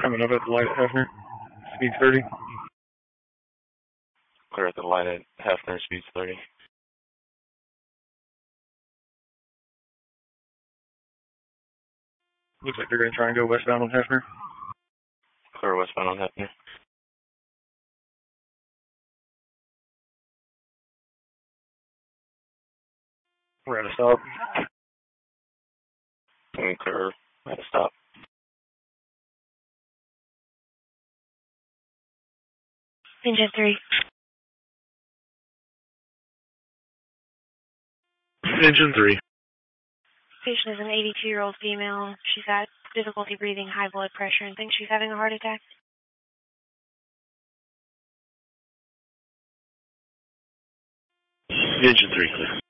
Coming up at the light at Hefner. Speed 30. Clear at the light at Hefner, speed 30. Looks like they're going to try and go westbound on Hefner. Clear westbound on Hefner. We're at a stop. And clear at a stop. Engine 3. Engine 3. Patient is an 82-year-old female. She's got difficulty breathing, high blood pressure, and thinks she's having a heart attack. Engine 3 clear.